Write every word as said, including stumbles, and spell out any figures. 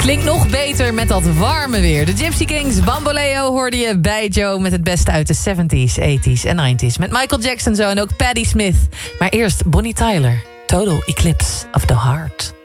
Klinkt nog beter met dat warme weer. De Gypsy Kings, Bamboleo hoorde je bij Joe... met het beste uit de zeventies, tachtiger en negentiger. Met Michael Jackson zo en ook Patti Smith. Maar eerst Bonnie Tyler, Total Eclipse of the Heart.